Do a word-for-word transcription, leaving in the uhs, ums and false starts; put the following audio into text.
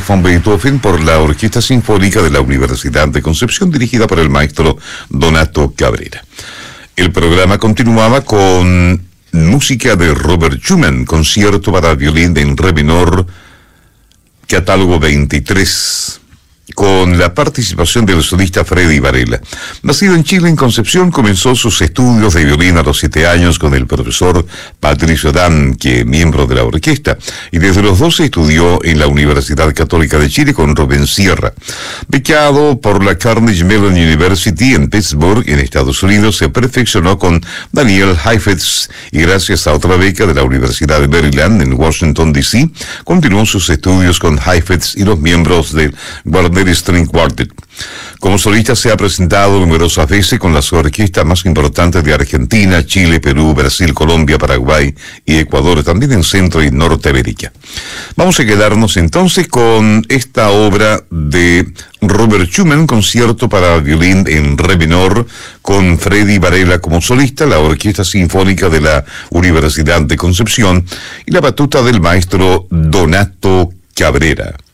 von Beethoven por la Orquesta Sinfónica de la Universidad de Concepción, dirigida por el maestro Donato Cabrera. El programa continuaba con música de Robert Schumann, concierto para violín en re menor, catálogo veintitrés, con la participación del solista Freddy Varela. Nacido en Chile, en Concepción, comenzó sus estudios de violín a los siete años con el profesor Patricio Dan, que miembro de la orquesta, y desde los doce estudió en la Universidad Católica de Chile con Rubén Sierra. Becado por la Carnegie Mellon University en Pittsburgh, en Estados Unidos, se perfeccionó con Daniel Heifetz y gracias a otra beca de la Universidad de Maryland en Washington, D C, continuó sus estudios con Heifetz y los miembros del Gardner String Quartet. Como solista se ha presentado numerosas veces con las orquestas más importantes de Argentina, Chile, Perú, Brasil, Colombia, Paraguay y Ecuador, también en Centro y Norteamérica. Vamos a quedarnos entonces con esta obra de Robert Schumann, concierto para violín en re menor, con Freddy Varela como solista, la Orquesta Sinfónica de la Universidad de Concepción y la batuta del maestro Donato Cabrera.